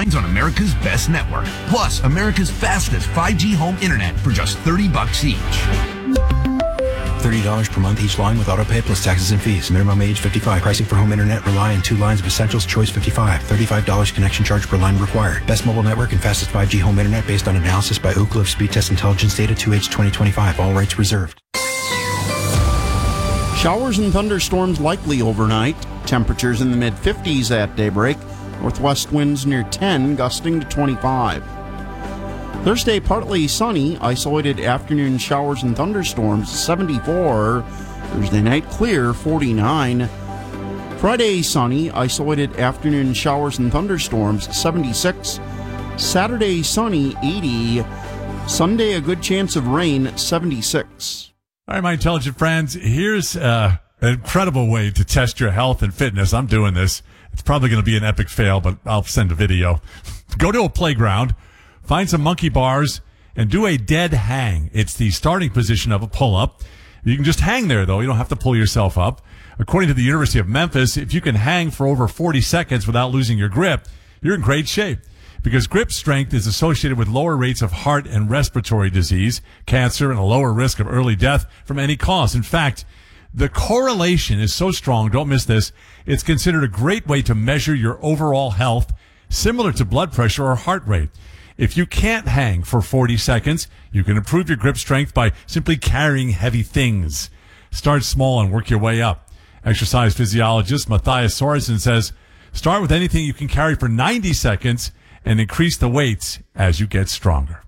lines on America's best network. Plus, America's fastest 5G home internet for just $30 each. $30 per month each line with autopay plus taxes and fees. Minimum age 55. Pricing for home internet rely on 2 lines of essentials. Choice 55. $35 connection charge per line required. Best mobile network and fastest 5G home internet based on analysis by Oak Cliff Speed Test Intelligence Data 2H 2025. All rights reserved. Showers and thunderstorms likely overnight. Temperatures in the mid-50s at daybreak. Northwest winds near 10, gusting to 25. Thursday, partly sunny. Isolated afternoon showers and thunderstorms, 74. Thursday night, clear, 49. Friday, sunny. Isolated afternoon showers and thunderstorms, 76. Saturday, sunny, 80. Sunday, a good chance of rain, 76. All right, my intelligent friends, here's an incredible way to test your health and fitness. I'm doing this. It's probably going to be an epic fail, but I'll send a video. Go to a playground, find some monkey bars, and do a dead hang. It's the starting position of a pull-up. You can just hang there, though. You don't have to pull yourself up. According to the University of Memphis, if you can hang for over 40 seconds without losing your grip, you're in great shape. Because grip strength is associated with lower rates of heart and respiratory disease, cancer, and a lower risk of early death from any cause. In fact, the correlation is so strong, don't miss this, it's considered a great way to measure your overall health, similar to blood pressure or heart rate. If you can't hang for 40 seconds, you can improve your grip strength by simply carrying heavy things. Start small and work your way up. Exercise physiologist Matthias Sorensen says, start with anything you can carry for 90 seconds and increase the weights as you get stronger.